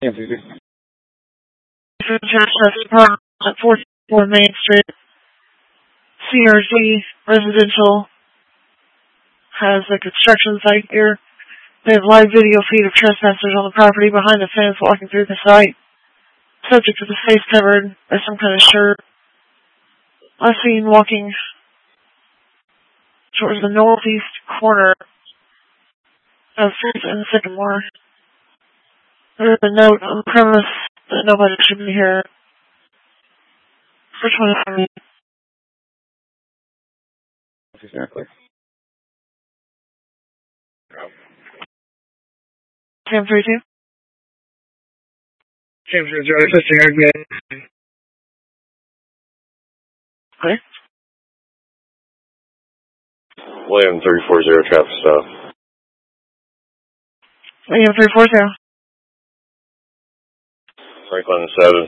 Yeah, baby. At 44 Main Street. CRZ Residential has a construction site here. They have live video feed of trespassers on the property behind the fence walking through the site. Subject to the face covered by some kind of shirt. Last seen walking towards the northeast corner of 4th and Sycamore. There is a note on the premise that nobody should be here for 24 minutes. Exactly. Cam 32? Cam 32, assisting RBA. Okay. William 340 traffic stop. William 340. Franklin 7.